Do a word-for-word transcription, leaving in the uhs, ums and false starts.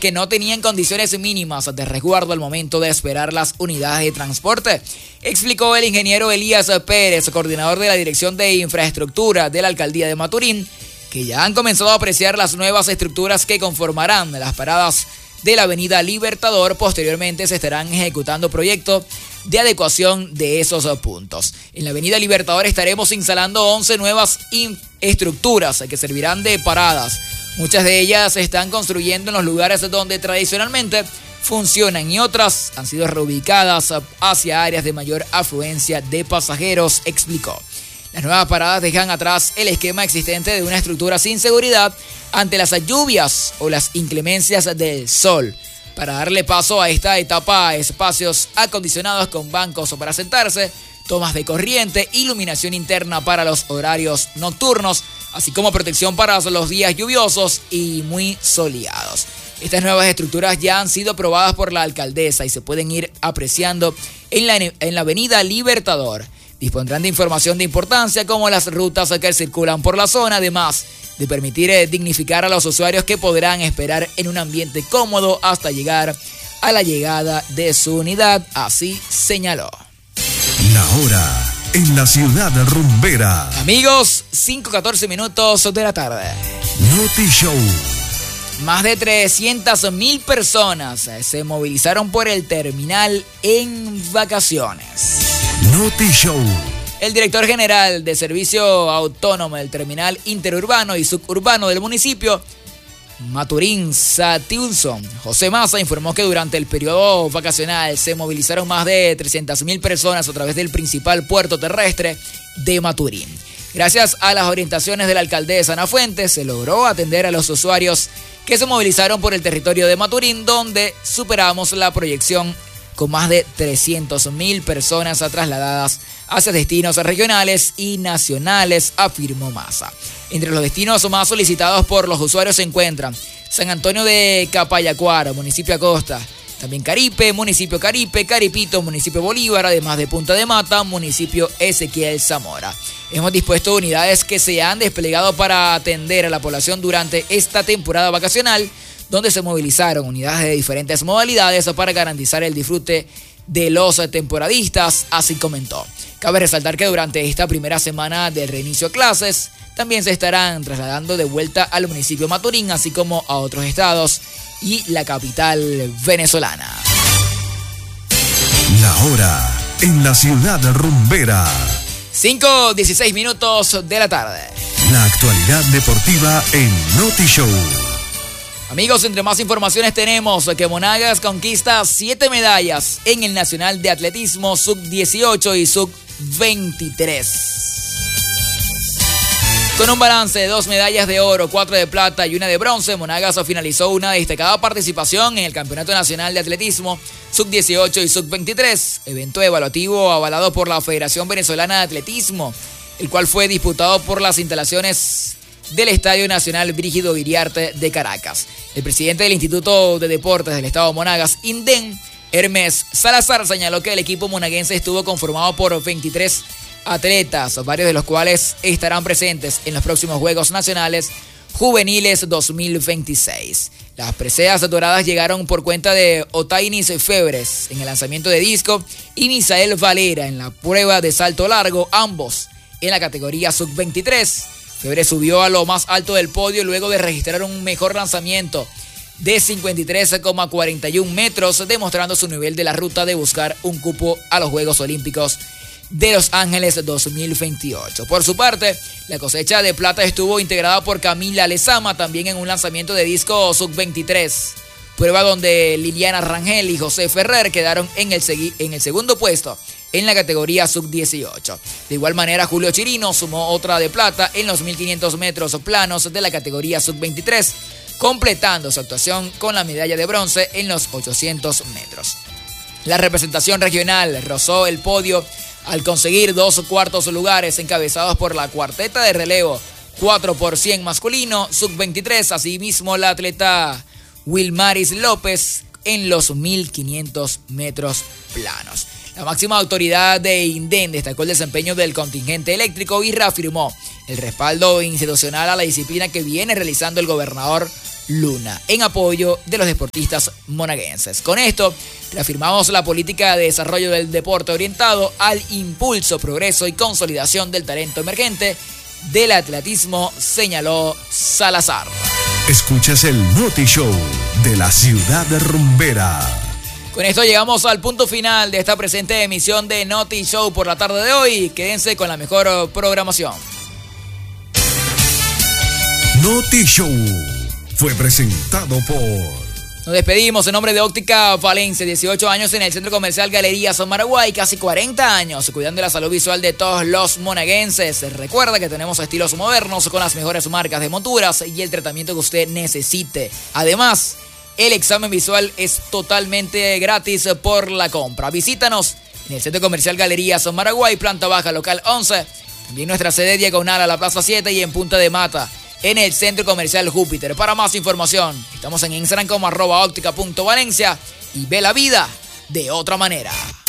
que no tenían condiciones mínimas de resguardo al momento de esperar las unidades de transporte, explicó el ingeniero Elías Pérez, coordinador de la Dirección de Infraestructura de la Alcaldía de Maturín, que ya han comenzado a apreciar las nuevas estructuras que conformarán las paradas de la avenida Libertador. Posteriormente se estarán ejecutando proyectos de adecuación de esos puntos. En la avenida Libertador estaremos instalando once nuevas estructuras que servirán de paradas. Muchas de ellas se están construyendo en los lugares donde tradicionalmente funcionan y otras han sido reubicadas hacia áreas de mayor afluencia de pasajeros, explicó. Las nuevas paradas dejan atrás el esquema existente de una estructura sin seguridad ante las lluvias o las inclemencias del sol. Para darle paso a esta etapa, espacios acondicionados con bancos para sentarse, tomas de corriente, iluminación interna para los horarios nocturnos, así como protección para los días lluviosos y muy soleados. Estas nuevas estructuras ya han sido aprobadas por la alcaldesa y se pueden ir apreciando en la, en la avenida Libertador. Dispondrán de información de importancia como las rutas que circulan por la zona, además de permitir eh, dignificar a los usuarios que podrán esperar en un ambiente cómodo hasta llegar a la llegada de su unidad, así señaló. La hora en la ciudad rumbera. Amigos, cinco catorce minutos de la tarde. Noti Show. Más de trescientas mil personas se movilizaron por el terminal en vacaciones. Noti Show. El director general de Servicio Autónomo del Terminal Interurbano y Suburbano del municipio, Maturín Satiunson, José Maza, informó que durante el periodo vacacional se movilizaron más de trescientas mil personas a través del principal puerto terrestre de Maturín. Gracias a las orientaciones de la alcaldesa Ana Fuentes, se logró atender a los usuarios que se movilizaron por el territorio de Maturín, donde superamos la proyección con más de trescientas mil personas trasladadas hacia destinos regionales y nacionales, afirmó Maza. Entre los destinos más solicitados por los usuarios se encuentran San Antonio de Capayacuara, municipio Acosta, también Caripe, municipio Caripe, Caripito, municipio Bolívar, además de Punta de Mata, municipio Ezequiel Zamora. Hemos dispuesto unidades que se han desplegado para atender a la población durante esta temporada vacacional, donde se movilizaron unidades de diferentes modalidades para garantizar el disfrute de los temporadistas, así comentó. Cabe resaltar que durante esta primera semana del reinicio de clases, también se estarán trasladando de vuelta al municipio Maturín, así como a otros estados y la capital venezolana. La hora en la ciudad rumbera. cinco dieciséis minutos de la tarde. La actualidad deportiva en Noti Show. Amigos, entre más informaciones tenemos que Monagas conquista siete medallas en el Nacional de Atletismo sub dieciocho y sub veintitrés. Con un balance de dos medallas de oro, cuatro de plata y una de bronce, Monagas finalizó una destacada participación en el Campeonato Nacional de Atletismo sub dieciocho y sub veintitrés, evento evaluativo avalado por la Federación Venezolana de Atletismo, el cual fue disputado por las instalaciones del Estadio Nacional Brígido Iriarte de Caracas. El presidente del Instituto de Deportes del Estado Monagas, INDEN, Hermes Salazar, señaló que el equipo monaguense estuvo conformado por veintitrés atletas, varios de los cuales estarán presentes en los próximos Juegos Nacionales Juveniles dos mil veintiséis. Las preseas doradas llegaron por cuenta de Otainis Febres en el lanzamiento de disco y Misael Valera en la prueba de salto largo, ambos en la categoría sub veintitrés. Febres subió a lo más alto del podio luego de registrar un mejor lanzamiento de cincuenta y tres coma cuarenta y uno metros, demostrando su nivel de la ruta de buscar un cupo a los Juegos Olímpicos de Los Ángeles dos mil veintiocho. Por su parte, la cosecha de plata estuvo integrada por Camila Lezama, también en un lanzamiento de disco sub veintitrés, prueba donde Liliana Rangel y José Ferrer quedaron en el, segui- en el segundo puesto en la categoría sub dieciocho. De igual manera, Julio Chirino sumó otra de plata en los mil quinientos metros planos de la categoría sub veintitrés, completando su actuación con la medalla de bronce en los ochocientos metros. La representación regional rozó el podio al conseguir dos cuartos lugares encabezados por la cuarteta de relevo cuatro por cien masculino sub veintitrés, asimismo la atleta Wilmaris López en los mil quinientos metros planos. La máxima autoridad de INDEN destacó el desempeño del contingente eléctrico y reafirmó el respaldo institucional a la disciplina que viene realizando el gobernador Luna, en apoyo de los deportistas monaguenses. Con esto, reafirmamos la política de desarrollo del deporte orientado al impulso, progreso y consolidación del talento emergente del atletismo, señaló Salazar. Escuchas el Noti Show de la ciudad rumbera. Con esto llegamos al punto final de esta presente emisión de Noti Show por la tarde de hoy. Quédense con la mejor programación. Noti Show fue presentado por... Nos despedimos en nombre de Óptica Valencia, dieciocho años en el Centro Comercial Galerías Maraguay, casi cuarenta años cuidando de la salud visual de todos los monaguenses. Recuerda que tenemos estilos modernos con las mejores marcas de monturas y el tratamiento que usted necesite. Además, el examen visual es totalmente gratis por la compra. Visítanos en el Centro Comercial Galerías Maraguay, planta baja, local once. También nuestra sede diagonal a la Plaza siete y en Punta de Mata, en el Centro Comercial Júpiter. Para más información, estamos en Instagram como arroba óptica punto valencia y ve la vida de otra manera.